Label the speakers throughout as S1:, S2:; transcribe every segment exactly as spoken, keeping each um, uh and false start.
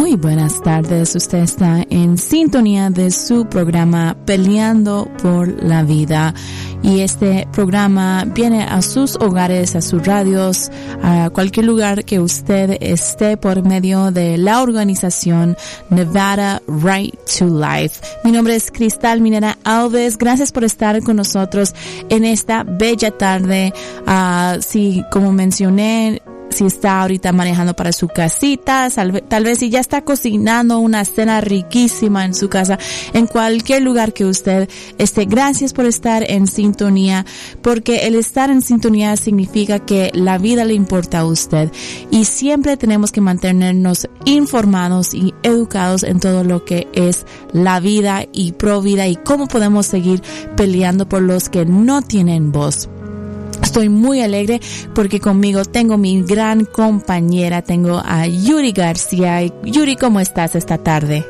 S1: Muy buenas tardes, usted está en sintonía de su programa Peleando por la Vida y este programa viene a sus hogares, a sus radios, a cualquier lugar que usted esté por medio de la organización Nevada Right to Life. Mi nombre es Cristal Minera Alves, gracias por estar con nosotros en esta bella tarde. Uh, sí, como mencioné, si está ahorita manejando para su casita, tal, tal vez si ya está cocinando una cena riquísima en su casa, en cualquier lugar que usted esté, gracias por estar en sintonía, porque el estar en sintonía significa que la vida le importa a usted y siempre tenemos que mantenernos informados y educados en todo lo que es la vida y pro vida y cómo podemos seguir peleando por los que no tienen voz. Estoy muy alegre porque conmigo tengo mi gran compañera, tengo a Yuri García. Yuri, ¿cómo estás esta tarde?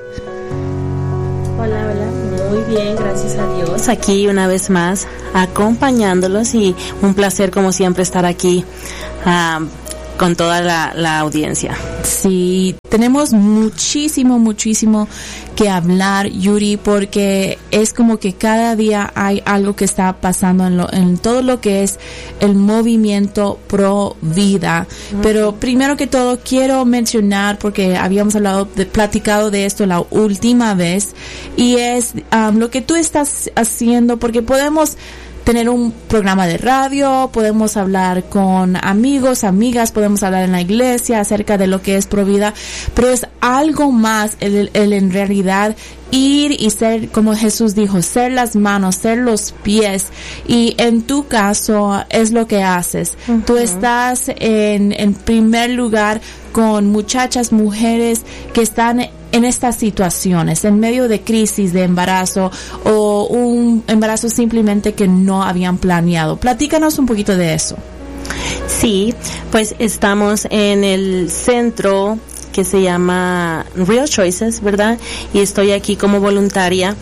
S2: Hola, hola, muy bien, gracias a Dios. Aquí una vez más acompañándolos y un placer como siempre estar aquí uh, con toda la, la audiencia.
S1: Sí, tenemos muchísimo, muchísimo que hablar, Yuri, porque es como que cada día hay algo que está pasando en, lo, en todo lo que es el movimiento pro vida. Uh-huh. Pero primero que todo quiero mencionar, porque habíamos hablado, de, platicado de esto la última vez, y es um, lo que tú estás haciendo, porque podemos tener un programa de radio, podemos hablar con amigos, amigas, podemos hablar en la iglesia acerca de lo que es Provida, pero es algo más el, el en realidad ir y ser, como Jesús dijo, ser las manos, ser los pies, y en tu caso es lo que haces. Uh-huh. Tú estás en, en primer lugar con muchachas, mujeres que están en estas situaciones, en medio de crisis de embarazo o un embarazo simplemente que no habían planeado. Platícanos un poquito de eso.
S2: Sí, pues estamos en el centro que se llama Real Choices, ¿verdad? Y estoy aquí como voluntaria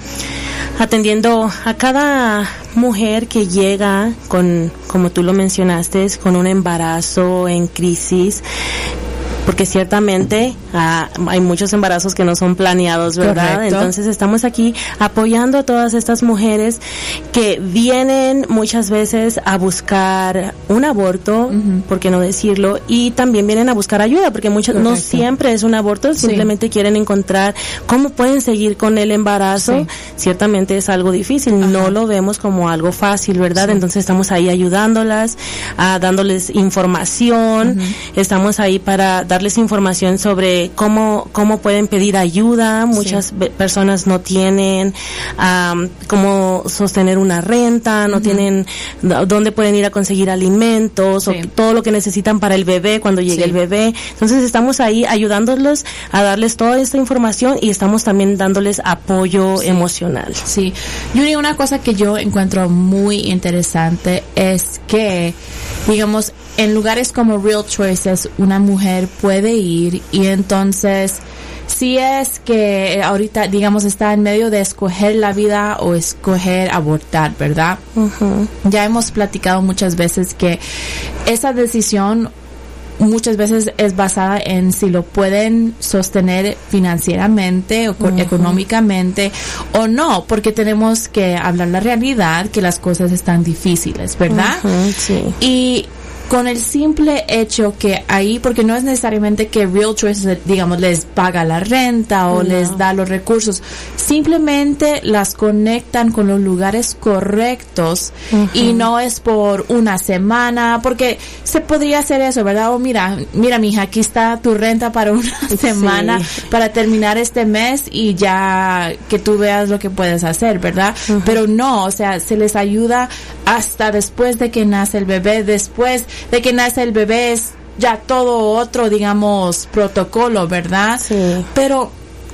S2: atendiendo a cada mujer que llega con, como tú lo mencionaste, con un embarazo en crisis, porque ciertamente uh, hay muchos embarazos que no son planeados, ¿verdad? Correcto. Entonces estamos aquí apoyando a todas estas mujeres que vienen muchas veces a buscar un aborto, uh-huh. ¿por qué no decirlo? Y también vienen a buscar ayuda, porque muchas no siempre es un aborto, simplemente sí. quieren encontrar cómo pueden seguir con el embarazo. Sí. Ciertamente es algo difícil, uh-huh. no lo vemos como algo fácil, ¿verdad? Sí. Entonces estamos ahí ayudándolas, uh, dándoles información, uh-huh. estamos ahí para dar darles información sobre cómo cómo pueden pedir ayuda. Muchas sí. personas no tienen um, cómo sostener una renta, no uh-huh. tienen dónde pueden ir a conseguir alimentos sí. o todo lo que necesitan para el bebé cuando llegue sí. el bebé. Entonces estamos ahí ayudándolos a darles toda esta información y estamos también dándoles apoyo sí. emocional.
S1: Sí. Yuri, una cosa que yo encuentro muy interesante es que, digamos, en lugares como Real Choices, una mujer puede ir y entonces, si es que ahorita, digamos, está en medio de escoger la vida o escoger abortar, ¿verdad? Uh-huh. Ya hemos platicado muchas veces que esa decisión muchas veces es basada en si lo pueden sostener financieramente o uh-huh. económicamente o no, porque tenemos que hablar la realidad, que las cosas están difíciles, ¿verdad?
S2: Uh-huh, sí.
S1: Y con el simple hecho que ahí, porque no es necesariamente que Real Choices, digamos, les paga la renta o no. les da los recursos, simplemente las conectan con los lugares correctos uh-huh. y no es por una semana, porque se podría hacer eso, ¿verdad? O mira, mira mija, aquí está tu renta para una semana sí. para terminar este mes y ya que tú veas lo que puedes hacer, ¿verdad? Uh-huh. Pero no, o sea, se les ayuda hasta después de que nace el bebé, después de que nace el bebé es ya todo otro, digamos, protocolo, ¿verdad?
S2: Sí.
S1: Pero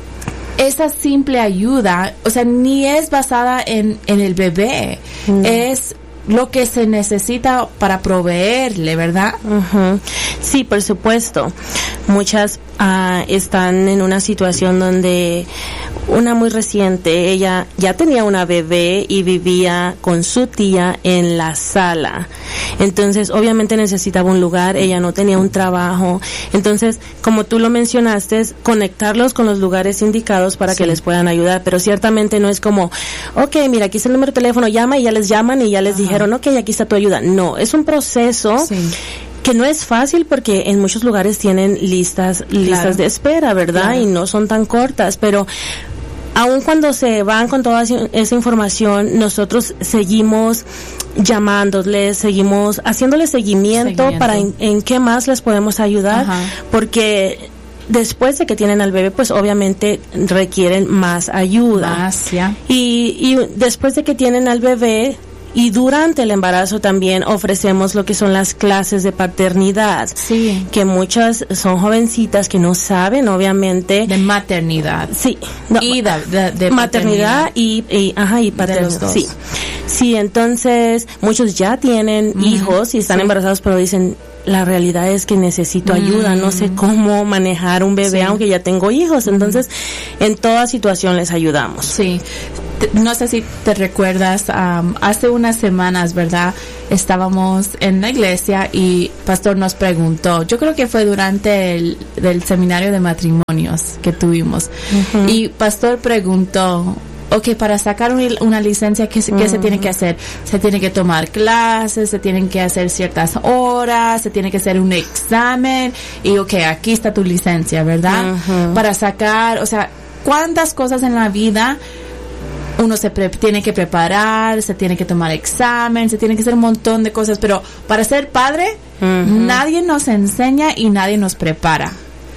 S1: esa simple ayuda, o sea, ni es basada en, en el bebé, mm. es lo que se necesita para proveerle, ¿verdad?
S2: Uh-huh. Sí, por supuesto. Muchas uh, están en una situación donde una muy reciente, ella ya tenía una bebé y vivía con su tía en la sala. Entonces, obviamente necesitaba un lugar, ella no tenía un trabajo. Entonces, como tú lo mencionaste, conectarlos con los lugares indicados para sí. que les puedan ayudar. Pero ciertamente no es como, ok, mira, aquí está el número de teléfono, llama y ya les llaman y ya les Ajá. dijeron, ok, aquí está tu ayuda. No, es un proceso sí. que no es fácil porque en muchos lugares tienen listas, listas claro. de espera, ¿verdad? Claro. Y no son tan cortas, pero aun cuando se van con toda esa información, nosotros seguimos llamándoles, seguimos haciéndoles seguimiento, seguimiento. para en, en qué más les podemos ayudar, Ajá. porque después de que tienen al bebé, pues obviamente requieren más ayuda.
S1: Más, ya.
S2: Y, y después de que tienen al bebé, y durante el embarazo también ofrecemos lo que son las clases de paternidad.
S1: Sí.
S2: Que muchas son jovencitas que no saben, obviamente.
S1: De maternidad.
S2: Sí. No,
S1: y de, de, de
S2: maternidad y, y, ajá, y paternidad. Sí. Sí, entonces, muchos ya tienen mm, hijos y están sí. embarazados, pero dicen, la realidad es que necesito ayuda, mm. no sé cómo manejar un bebé sí. aunque ya tengo hijos. Entonces, mm. en toda situación les ayudamos.
S1: Sí. No sé si te recuerdas, um, hace unas semanas, ¿verdad? Estábamos en la iglesia y pastor nos preguntó, yo creo que fue durante el del seminario de matrimonios que tuvimos, uh-huh. y pastor preguntó, ok, para sacar un, una licencia, ¿qué, uh-huh. ¿qué se tiene que hacer? Se tiene que tomar clases, se tienen que hacer ciertas horas, se tiene que hacer un examen, y ok, aquí está tu licencia, ¿verdad? Uh-huh. Para sacar, o sea, ¿cuántas cosas en la vida uno se pre- tiene que preparar, se tiene que tomar examen, se tiene que hacer un montón de cosas, pero para ser padre, uh-huh. nadie nos enseña y nadie nos prepara.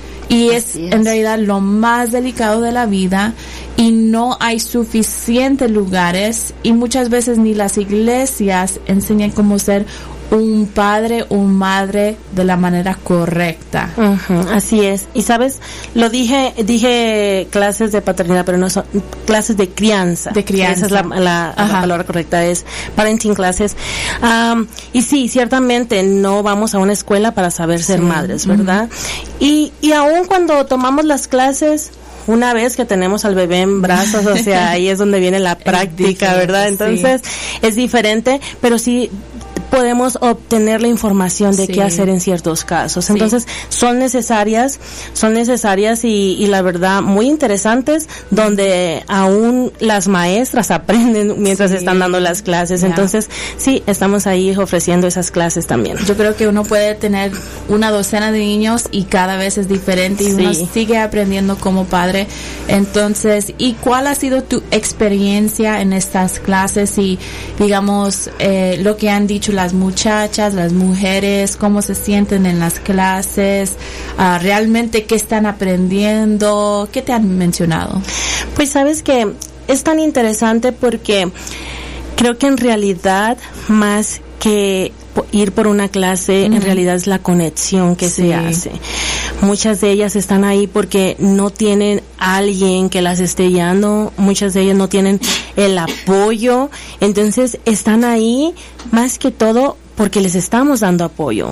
S1: Y es, es en realidad lo más delicado de la vida, y no hay suficientes lugares, y muchas veces ni las iglesias enseñan cómo ser un padre o madre de la manera correcta.
S2: Uh-huh, así es. Y sabes, lo dije, dije clases de paternidad, pero no son clases de crianza.
S1: De crianza.
S2: Esa es la, la, la palabra correcta, es parenting classes. Um, y sí, ciertamente no vamos a una escuela para saber ser sí. madres, ¿verdad? Uh-huh. Y, y aún cuando tomamos las clases, una vez que tenemos al bebé en brazos, o sea, ahí es donde viene la práctica, ¿verdad? Entonces, sí. es diferente, pero sí podemos obtener la información de sí. qué hacer en ciertos casos. Entonces, sí. son necesarias, son necesarias y, y la verdad muy interesantes, donde aún las maestras aprenden mientras sí. están dando las clases. Yeah. Entonces, sí, estamos ahí ofreciendo esas clases también.
S1: Yo creo que uno puede tener una docena de niños y cada vez es diferente y sí. uno sigue aprendiendo como padre. Entonces, ¿y cuál ha sido tu experiencia en estas clases y, digamos, eh, lo que han dicho las muchachas, las mujeres, cómo se sienten en las clases, uh, realmente qué están aprendiendo, qué te han mencionado?
S2: Pues sabes que es tan interesante porque creo que en realidad más que ir por una clase, uh-huh. en realidad es la conexión que sí. se hace. Muchas de ellas están ahí porque no tienen alguien que las esté guiando, muchas de ellas no tienen el apoyo, entonces están ahí más que todo porque les estamos dando apoyo.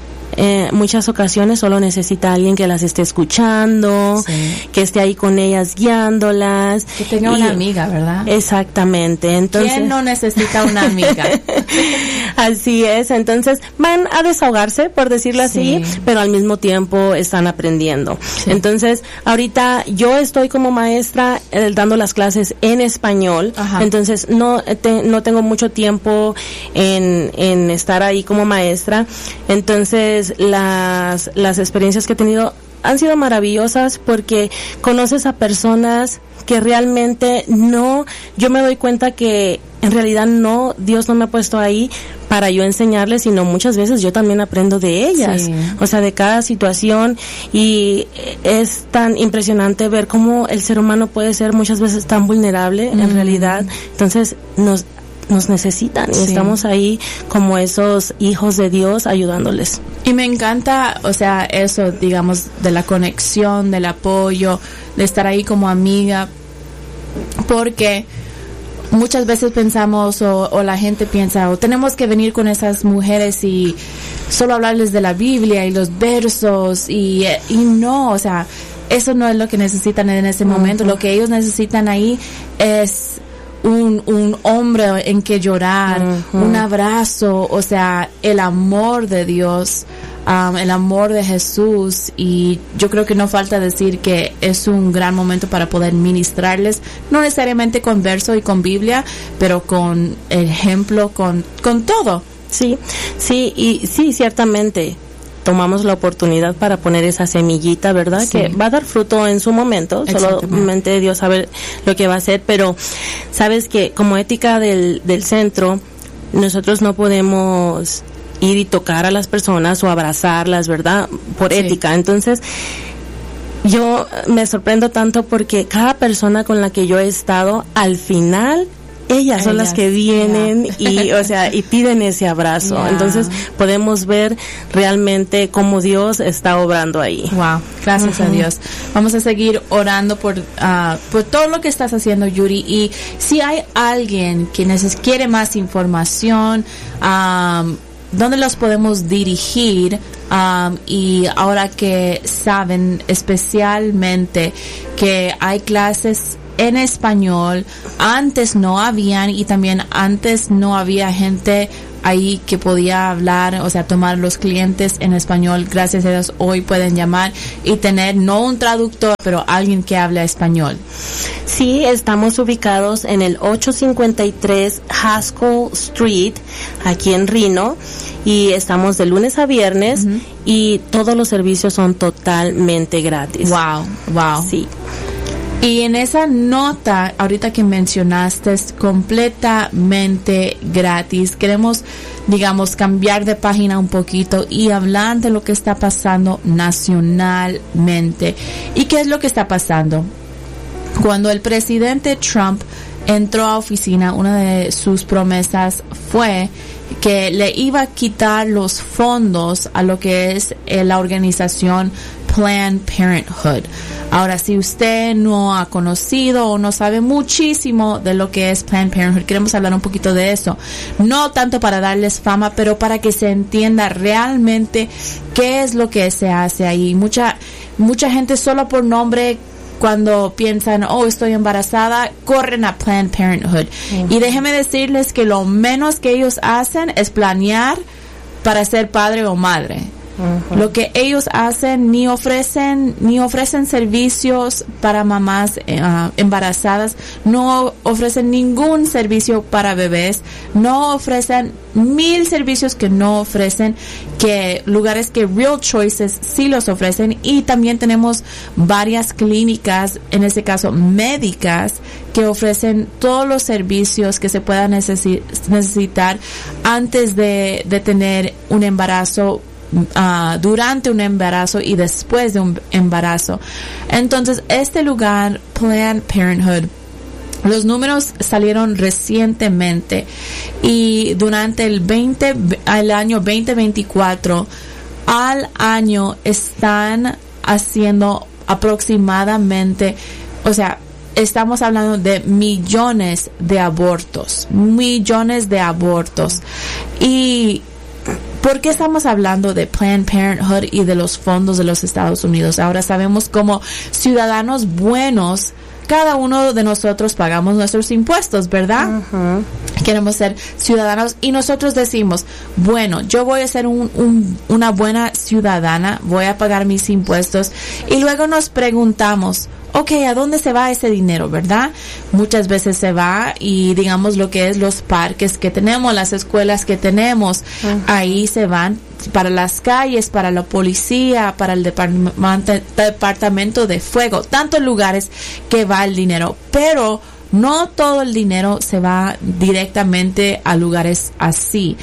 S2: Eh, muchas ocasiones solo necesita alguien que las esté escuchando, sí. que esté ahí con ellas guiándolas.
S1: Que tenga y, una amiga, ¿verdad?
S2: Exactamente. Entonces,
S1: ¿quién no necesita una amiga?
S2: Así es. Entonces van a desahogarse, por decirlo sí. así, pero al mismo tiempo están aprendiendo. Sí. Entonces, ahorita yo estoy como maestra eh, dando las clases en español. Ajá. Entonces no te, no tengo mucho tiempo en en estar ahí como maestra. Entonces las las experiencias que he tenido han sido maravillosas porque conoces a personas que realmente no, yo me doy cuenta que en realidad no, Dios no me ha puesto ahí para yo enseñarles, sino muchas veces yo también aprendo de ellas, sí. o sea, de cada situación, y es tan impresionante ver cómo el ser humano puede ser muchas veces tan vulnerable mm. en realidad. Entonces nos nos necesitan sí. y estamos ahí como esos hijos de Dios ayudándoles.
S1: Y me encanta, o sea, eso, digamos, de la conexión, del apoyo, de estar ahí como amiga, porque muchas veces pensamos o, o la gente piensa, o tenemos que venir con esas mujeres y solo hablarles de la Biblia y los versos y, y no, o sea, eso no es lo que necesitan en ese momento. Uh-huh. Lo que ellos necesitan ahí es un, un hombre en que llorar, uh-huh. un abrazo, o sea, el amor de Dios, um, el amor de Jesús. Y yo creo que no falta decir que es un gran momento para poder ministrarles, no necesariamente con verso y con Biblia, pero con ejemplo, con, con todo.
S2: Sí, sí, y sí, ciertamente tomamos la oportunidad para poner esa semillita, ¿verdad? Sí. Que va a dar fruto en su momento, solamente Dios sabe lo que va a hacer, pero sabes que como ética del, del centro, nosotros no podemos ir y tocar a las personas o abrazarlas, ¿verdad? Por sí. ética. Entonces, yo me sorprendo tanto porque cada persona con la que yo he estado, al final, ellas son Ellas, las que vienen yeah. y, o sea, y piden ese abrazo. Yeah. Entonces, podemos ver realmente cómo Dios está obrando ahí.
S1: Wow, gracias uh-huh. a Dios. Vamos a seguir orando por, uh, por todo lo que estás haciendo, Yuri. Y si hay alguien que neces- quiere más información, um, ¿dónde los podemos dirigir? Um, y ahora que saben especialmente que hay clases en español, antes no habían, y también antes no había gente ahí que podía hablar, o sea, tomar los clientes en español. Gracias a Dios hoy pueden llamar y tener no un traductor, pero alguien que habla español.
S2: Sí, estamos ubicados en el ocho cincuenta y tres Haskell Street, aquí en Reno, y estamos de lunes a viernes, uh-huh. y todos los servicios son totalmente gratis.
S1: Wow, wow.
S2: Sí.
S1: Y en esa nota, ahorita que mencionaste, es completamente gratis. Queremos, digamos, cambiar de página un poquito y hablar de lo que está pasando nacionalmente. ¿Y qué es lo que está pasando? Cuando el presidente Trump entró a oficina, una de sus promesas fue que le iba a quitar los fondos a lo que es eh, la organización Planned Parenthood. Ahora, si usted no ha conocido o no sabe muchísimo de lo que es Planned Parenthood, queremos hablar un poquito de eso. No tanto para darles fama, pero para que se entienda realmente qué es lo que se hace ahí. Mucha, mucha gente solo por nombre, cuando piensan, oh, estoy embarazada, corren a Planned Parenthood. Uh-huh. Y déjenme decirles que lo menos que ellos hacen es planear para ser padre o madre. Uh-huh. Lo que ellos hacen, ni ofrecen ni ofrecen servicios para mamás uh, embarazadas, no ofrecen ningún servicio para bebés, no ofrecen mil servicios que no ofrecen, que lugares que Real Choices sí los ofrecen. Y también tenemos varias clínicas, en este caso médicas, que ofrecen todos los servicios que se puedan necesi- necesitar antes de, de tener un embarazo, Uh, durante un embarazo y después de un embarazo. Entonces, este lugar, Planned Parenthood, los números salieron recientemente y durante el veinte, el año veinte veinticuatro, al año están haciendo aproximadamente, o sea, estamos hablando de millones de abortos, millones de abortos. Y ¿por qué estamos hablando de Planned Parenthood y de los fondos de los Estados Unidos? Ahora sabemos como ciudadanos buenos, cada uno de nosotros pagamos nuestros impuestos, ¿verdad? Uh-huh. Queremos ser ciudadanos y nosotros decimos, bueno, yo voy a ser un, un, una buena ciudadana, voy a pagar mis impuestos, y luego nos preguntamos, okay, ¿a dónde se va ese dinero, verdad? Muchas veces se va y digamos lo que es los parques que tenemos, las escuelas que tenemos, uh-huh. ahí se van para las calles, para la policía, para el departamento, departamento de fuego, tantos lugares que va el dinero, pero no todo el dinero se va directamente a lugares así.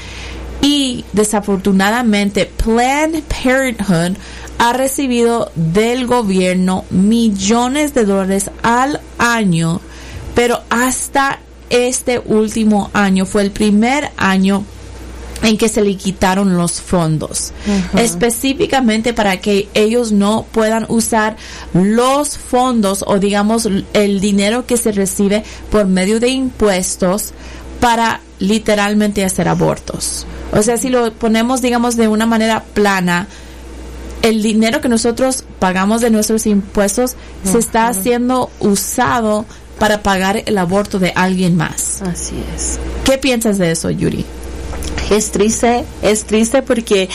S1: Y desafortunadamente Planned Parenthood ha recibido del gobierno millones de dólares al año, pero hasta este último año fue el primer año en que se le quitaron los fondos, uh-huh. específicamente para que ellos no puedan usar los fondos o digamos el dinero que se recibe por medio de impuestos para literalmente hacer abortos. O sea, si lo ponemos digamos de una manera plana, el dinero que nosotros pagamos de nuestros impuestos uh-huh. se está siendo usado para pagar el aborto de alguien más.
S2: Así es.
S1: ¿Qué piensas de eso, Yuri?
S2: Es triste, es triste porque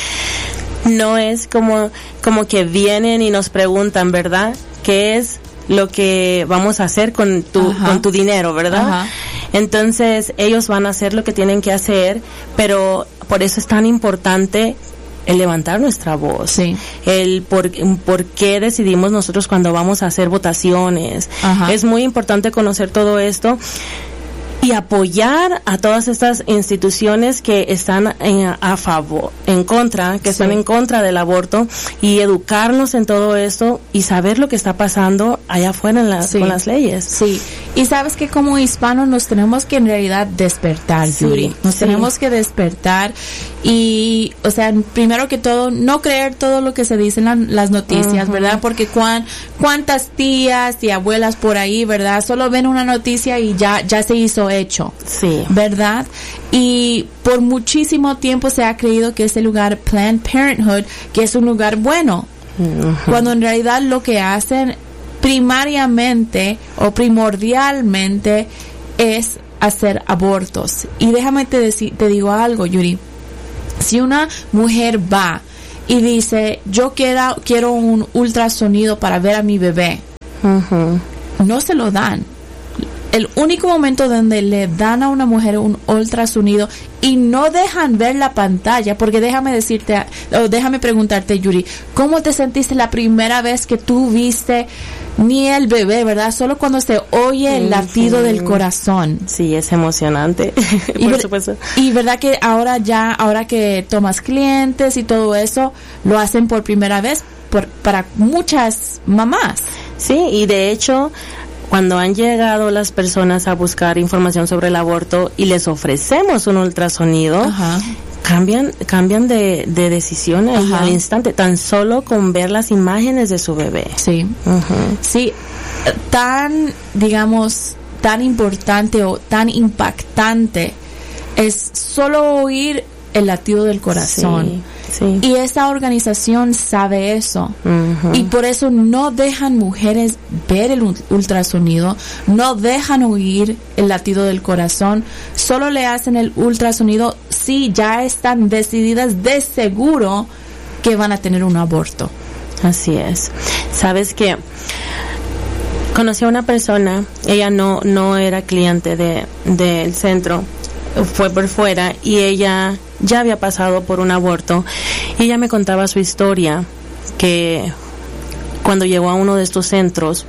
S2: no es como, como que vienen y nos preguntan, ¿verdad? ¿Qué es lo que vamos a hacer con tu, Ajá. con tu dinero, verdad? Ajá. Entonces, ellos van a hacer lo que tienen que hacer, pero por eso es tan importante el levantar nuestra voz,
S1: sí.
S2: el por, por qué decidimos nosotros cuando vamos a hacer votaciones. Ajá. Es muy importante conocer todo esto y apoyar a todas estas instituciones que están en, a favor, en contra, que sí. están en contra del aborto, y educarnos en todo esto y saber lo que está pasando allá afuera en las, sí. con las leyes.
S1: Sí, y sabes que como hispanos nos tenemos que en realidad despertar,
S2: sí.
S1: Yuri, nos
S2: sí.
S1: tenemos que despertar y, o sea, primero que todo, no creer todo lo que se dice en la, las noticias, uh-huh. ¿verdad? Porque cuán, cuántas tías y abuelas por ahí, ¿verdad? Solo ven una noticia y ya, ya se hizo hecho,
S2: sí,
S1: ¿verdad? Y por muchísimo tiempo se ha creído que ese lugar Planned Parenthood, que es un lugar bueno, uh-huh. cuando en realidad lo que hacen primariamente o primordialmente es hacer abortos. Y déjame te, deci- te digo algo, Yuri, si una mujer va y dice, yo quiero, quiero un ultrasonido para ver a mi bebé,
S2: uh-huh.
S1: no se lo dan. El único momento donde le dan a una mujer un ultrasonido y no dejan ver la pantalla, porque déjame decirte, o déjame preguntarte, Yuri, ¿cómo te sentiste la primera vez que tú viste ni el bebé, verdad? Solo cuando se oye el latido uh-huh. del corazón.
S2: Sí, es emocionante,
S1: y
S2: por
S1: ver,
S2: supuesto.
S1: Y verdad que ahora ya, ahora que tomas clientes y todo eso, lo hacen por primera vez por, para muchas mamás.
S2: Sí, y de hecho, cuando han llegado las personas a buscar información sobre el aborto y les ofrecemos un ultrasonido,
S1: Ajá.
S2: cambian cambian de, de decisión ahí al instante, tan solo con ver las imágenes de su bebé.
S1: Sí,
S2: uh-huh.
S1: sí, tan, digamos, tan importante o tan impactante es solo oír el latido del corazón.
S2: Sí. Sí.
S1: Y esa organización sabe eso.
S2: Uh-huh.
S1: Y por eso no dejan mujeres ver el ultrasonido, no dejan oír el latido del corazón, solo le hacen el ultrasonido si ya están decididas de seguro que van a tener un aborto.
S2: Así es. Sabes que conocí a una persona, ella no no era cliente de del centro, fue por fuera, y ella ya había pasado por un aborto, y ella me contaba su historia, que cuando llegó a uno de estos centros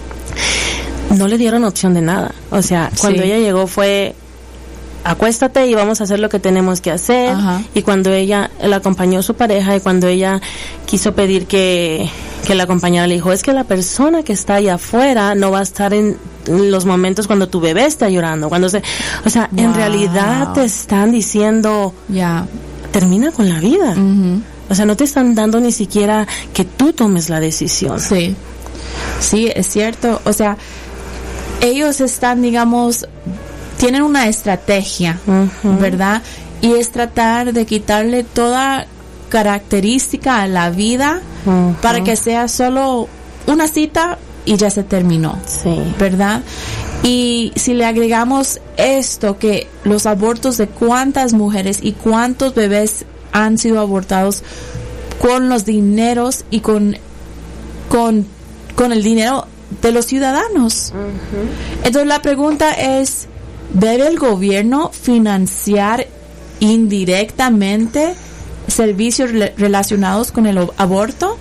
S2: no le dieron opción de nada. O sea, cuando sí. ella llegó fue, acuéstate y vamos a hacer lo que tenemos que hacer.
S1: Ajá.
S2: Y cuando ella, la acompañó su pareja, y cuando ella quiso pedir que, que la acompañara, le dijo, es que la persona que está allá afuera no va a estar en los momentos cuando tu bebé está llorando, cuando se, o sea, wow. en realidad te están diciendo,
S1: ya, yeah.
S2: termina con la vida.
S1: Uh-huh.
S2: O sea, no te están dando ni siquiera que tú tomes la decisión.
S1: Sí, sí, es cierto. O sea, ellos están, digamos, tienen una estrategia, uh-huh. ¿verdad? Y es tratar de quitarle toda característica a la vida uh-huh. para que sea solo una cita y ya se terminó,
S2: sí.
S1: ¿verdad? Y si le agregamos esto, que los abortos de cuántas mujeres y cuántos bebés han sido abortados con los dineros y con con con el dinero de los ciudadanos. Uh-huh. Entonces la pregunta es, ¿debe el gobierno financiar indirectamente servicios re- relacionados con el o- aborto?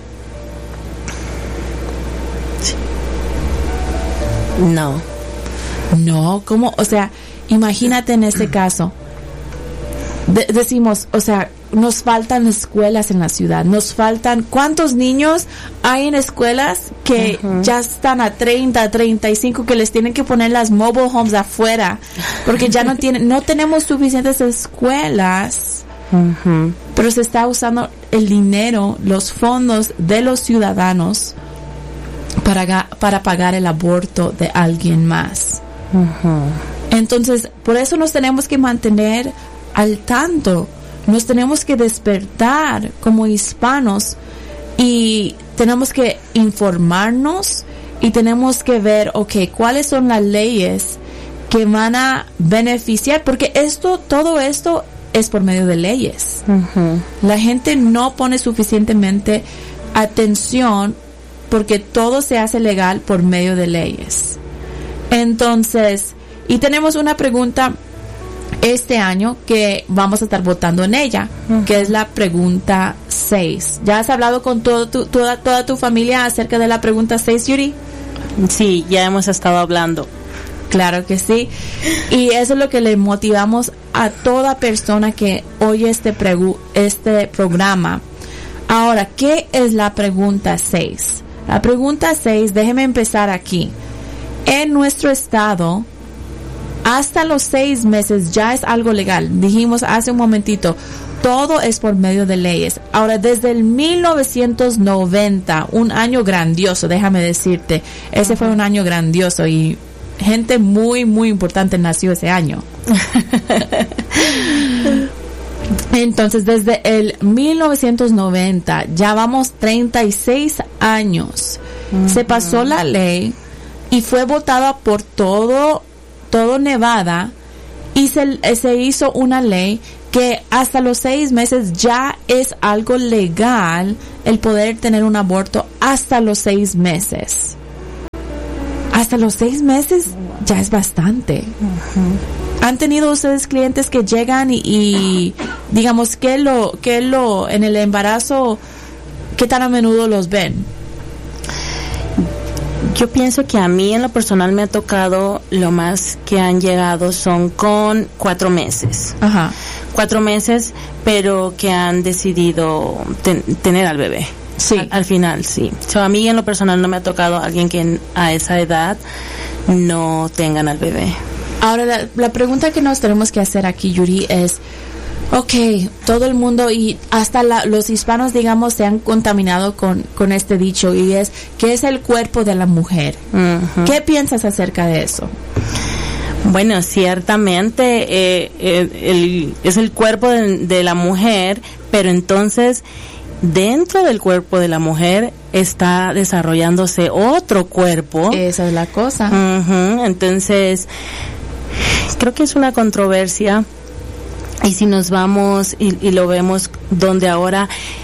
S2: No.
S1: No, ¿cómo? O sea, imagínate en este caso. De- decimos, o sea, nos faltan escuelas en la ciudad, nos faltan, ¿cuántos niños hay en escuelas que uh-huh. ya están a treinta, treinta y cinco, que les tienen que poner las mobile homes afuera, porque ya no tienen, no tenemos suficientes escuelas
S2: Uh-huh.
S1: Pero se está usando el dinero, los fondos de los ciudadanos para, para pagar el aborto de alguien más.
S2: Uh-huh.
S1: Entonces, por eso nos tenemos que mantener al tanto, nos tenemos que despertar como hispanos y tenemos que informarnos y tenemos que ver, okay, cuáles son las leyes que van a beneficiar, porque esto, todo esto es por medio de leyes.
S2: Uh-huh.
S1: La gente no pone suficientemente atención porque todo se hace legal por medio de leyes. Entonces, y tenemos una pregunta este año que vamos a estar votando en ella, uh-huh. que es la pregunta seis. ¿Ya has hablado con todo tu, toda, toda tu familia acerca de la pregunta seis, Yuri?
S2: Sí, ya hemos estado hablando.
S1: Claro que sí. Y eso es lo que le motivamos a toda persona que oye este, pregu- este programa. Ahora, ¿qué es la pregunta seis? La pregunta seis, déjeme empezar aquí. En nuestro estado, hasta los seis meses ya es algo legal. Dijimos hace un momentito, todo es por medio de leyes. Ahora, desde el mil novecientos noventa, un año grandioso, déjame decirte, ese fue un año grandioso y gente muy, muy importante nació ese año. Entonces, desde el mil novecientos noventa, ya vamos treinta y seis años. Uh-huh. Se pasó la ley y fue votada por todo, todo Nevada y se, se hizo una ley que hasta los seis meses ya es algo legal el poder tener un aborto hasta los seis meses. Hasta los seis meses ya es bastante. Uh-huh. ¿Han tenido ustedes clientes que llegan y, y digamos, que lo, que lo, en el embarazo, qué tan a menudo los ven?
S2: Yo pienso que a mí en lo personal me ha tocado, lo más que han llegado son con cuatro meses.
S1: Ajá.
S2: Cuatro meses, pero que han decidido ten, tener al bebé.
S1: Sí.
S2: Al, al final, sí. So, a mí en lo personal no me ha tocado alguien que en, a esa edad no tengan al bebé.
S1: Ahora, la, la pregunta que nos tenemos que hacer aquí, Yuri, es, okay, todo el mundo y hasta la, los hispanos, digamos, se han contaminado con, con este dicho y es, ¿qué es el cuerpo de la mujer? Uh-huh. ¿Qué piensas acerca de eso?
S2: Bueno, ciertamente eh, eh, el, es el cuerpo de, de la mujer, pero entonces dentro del cuerpo de la mujer está desarrollándose otro cuerpo.
S1: Esa es la cosa.
S2: Uh-huh. Entonces, creo que es una controversia. Y si nos vamos y, y lo vemos donde ahora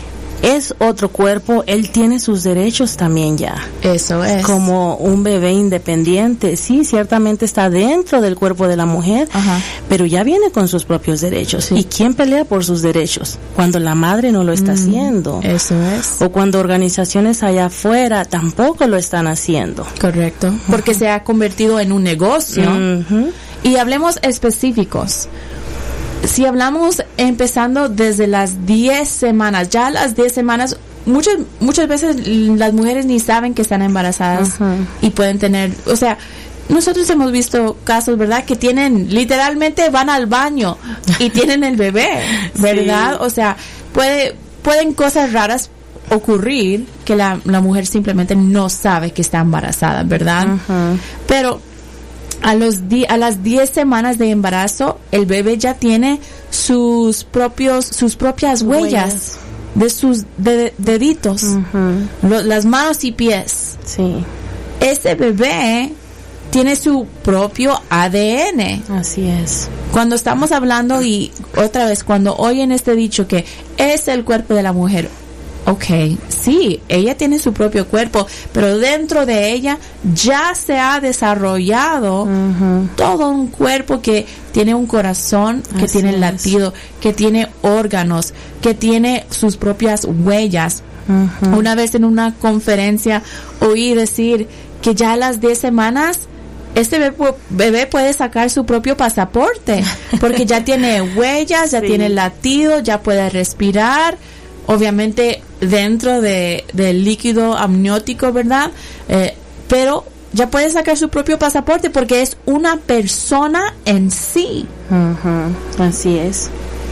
S2: es otro cuerpo, él tiene sus derechos también ya.
S1: Eso es.
S2: Como un bebé independiente. Sí, ciertamente está dentro del cuerpo de la mujer,
S1: ajá,
S2: pero ya viene con sus propios derechos. Sí. ¿Y quién pelea por sus derechos? Cuando la madre no lo está mm, haciendo.
S1: Eso es.
S2: O cuando organizaciones allá afuera tampoco lo están haciendo.
S1: Correcto. Porque uh-huh. se ha convertido en un negocio.
S2: Uh-huh.
S1: Y hablemos específicos. Si hablamos empezando desde las diez semanas, ya a las diez semanas, muchas muchas veces las mujeres ni saben que están embarazadas uh-huh. y pueden tener, o sea, nosotros hemos visto casos, ¿verdad? Que tienen, literalmente van al baño y tienen el bebé, ¿verdad? Sí. O sea, puede pueden cosas raras ocurrir que la, la mujer simplemente no sabe que está embarazada, ¿verdad?
S2: Uh-huh.
S1: Pero A los di- a las diez semanas de embarazo, el bebé ya tiene sus propios, sus propias huellas, huellas. de sus de- deditos,
S2: uh-huh.
S1: lo- las manos y pies.
S2: Sí.
S1: Ese bebé tiene su propio A D N.
S2: Así es.
S1: Cuando estamos hablando y otra vez, cuando oyen este dicho que es el cuerpo de la mujer, okay, sí, ella tiene su propio cuerpo, pero dentro de ella ya se ha desarrollado
S2: uh-huh.
S1: todo un cuerpo que tiene un corazón, que
S2: Así
S1: tiene
S2: es.
S1: latido, que tiene órganos, que tiene sus propias huellas.
S2: Uh-huh.
S1: Una vez en una conferencia oí decir que ya a las diez semanas este bebé, bebé puede sacar su propio pasaporte, porque ya tiene huellas, ya
S2: sí.
S1: tiene latido, ya puede respirar. Obviamente dentro de del líquido amniótico, ¿verdad? Eh, pero ya puede sacar su propio pasaporte porque es una persona en sí.
S2: Uh-huh. Así es.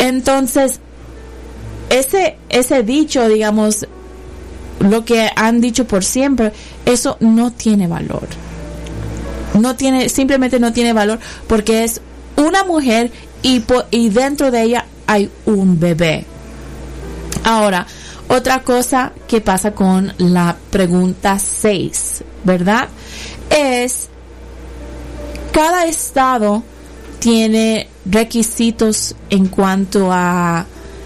S1: Entonces, ese, ese dicho, digamos, lo que han dicho por siempre, eso no tiene valor. No tiene, simplemente no tiene valor porque es una mujer y, po, y dentro de ella hay un bebé. Ahora, otra cosa que pasa con la pregunta seis, ¿verdad? Es, cada estado tiene requisitos en cuanto a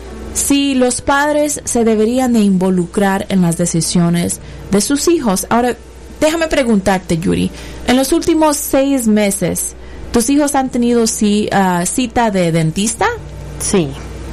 S1: si los padres se deberían de involucrar en las decisiones de sus hijos. Ahora, déjame preguntarte, Yuri, en los últimos seis meses, ¿tus hijos han tenido si, uh, cita de dentista?
S2: Sí.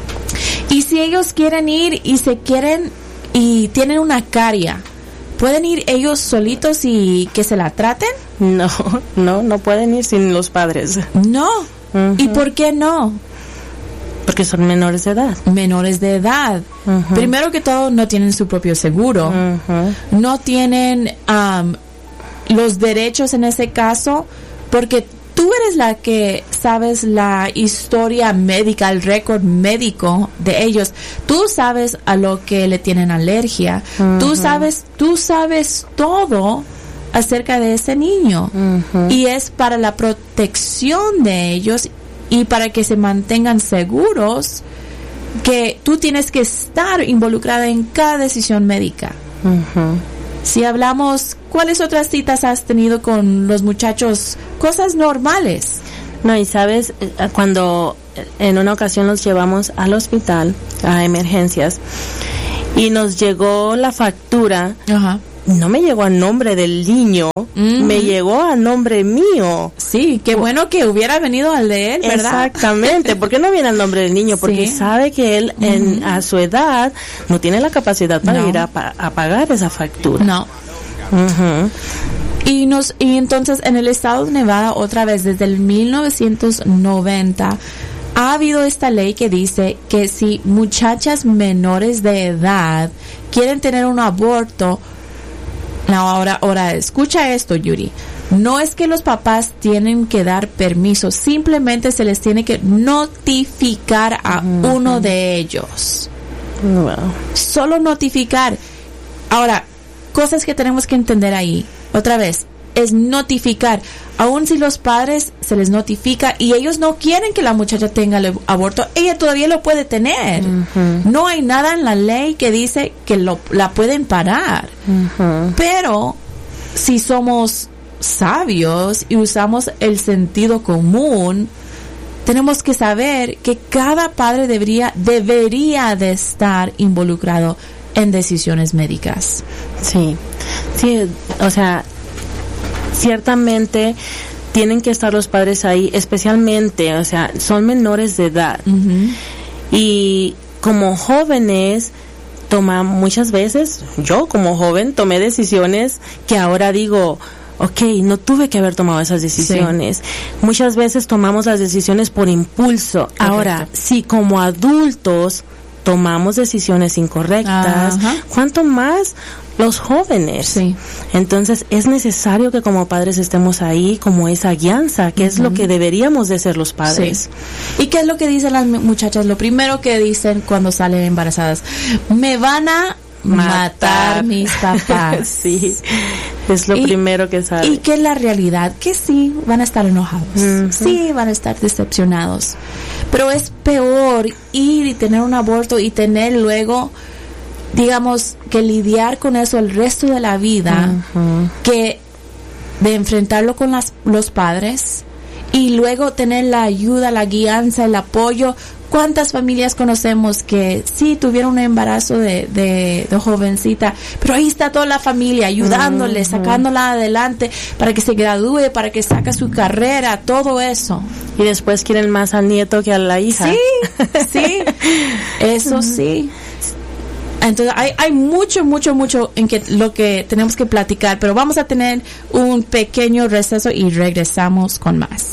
S1: Y si ellos quieren ir y se quieren y tienen una caria, ¿pueden ir ellos solitos y que se la traten?
S2: No, no, no pueden ir sin los padres.
S1: No.
S2: Uh-huh.
S1: ¿Y por qué no?
S2: Porque son menores de edad.
S1: Menores de edad. Uh-huh. Primero que todo, no tienen su propio seguro. Uh-huh. No tienen um, los derechos en ese caso, porque tú eres la que sabes la historia médica, el récord médico de ellos. Tú sabes a lo que le tienen alergia. Uh-huh. Tú sabes, tú sabes todo acerca de ese niño. Uh-huh. Y es para la protección de ellos y para que se mantengan seguros que tú tienes que estar involucrada en cada decisión médica. Uh-huh. Si hablamos, ¿cuáles otras citas has tenido con los muchachos? Cosas normales.
S2: No, y sabes, cuando en una ocasión los llevamos al hospital, a emergencias, y nos llegó la factura, uh-huh. No me llegó a nombre del niño, mm. me llegó a nombre mío.
S1: Sí, qué bueno que hubiera venido al de él, ¿verdad?
S2: Exactamente. ¿Por qué no viene al nombre del niño? Porque sí. Sabe que él mm. en, a su edad no tiene la capacidad para no. ir a, a pagar esa factura.
S1: No. Uh-huh. Y nos y entonces en el estado de Nevada, otra vez desde el mil novecientos noventa, ha habido esta ley que dice que si muchachas menores de edad quieren tener un aborto, no, ahora, ahora, escucha esto, Yuri. No es que los papás tienen que dar permiso, simplemente se les tiene que notificar a uh-huh. uno de ellos.
S2: Wow.
S1: Solo notificar. Ahora, cosas que tenemos que entender ahí. Otra vez, es notificar. Aun si los padres se les notifica y ellos no quieren que la muchacha tenga el aborto, ella todavía lo puede tener. Uh-huh. No hay nada en la ley que dice que lo, la pueden parar. Uh-huh. Pero si somos sabios y usamos el sentido común, tenemos que saber que cada padre debería debería de estar involucrado en decisiones médicas.
S2: Sí, sí, o sea, ciertamente tienen que estar los padres ahí, especialmente, o sea, son menores de edad. Uh-huh. Y como jóvenes, toma muchas veces, yo como joven tomé decisiones que ahora digo, okay, no tuve que haber tomado esas decisiones. Sí. Muchas veces tomamos las decisiones por impulso. Correcto. Ahora, si como adultos tomamos decisiones incorrectas, ajá, ¿cuánto más los jóvenes? Sí. Entonces es necesario que como padres estemos ahí como esa guianza, que uh-huh. es lo que deberíamos de ser los padres.
S1: Sí. ¿Y qué es lo que dicen las muchachas? Lo primero que dicen cuando salen embarazadas: me van a matar, matar mis papás.
S2: Sí, es lo y, primero que saben.
S1: Y que es la realidad, que sí, van a estar enojados, uh-huh. sí, van a estar decepcionados, pero es peor ir y tener un aborto y tener luego, digamos, que lidiar con eso el resto de la vida, uh-huh. que de enfrentarlo con las, los padres y luego tener la ayuda, la guianza, el apoyo. ¿Cuántas familias conocemos que sí tuvieron un embarazo de, de, de jovencita, pero ahí está toda la familia ayudándole, uh-huh. sacándola adelante para que se gradúe, para que saque su carrera, todo eso?
S2: Y después quieren más al nieto que a la hija.
S1: Sí, sí, eso uh-huh. sí. Entonces hay, hay mucho, mucho, mucho en que lo que tenemos que platicar, pero vamos a tener un pequeño receso y regresamos con más.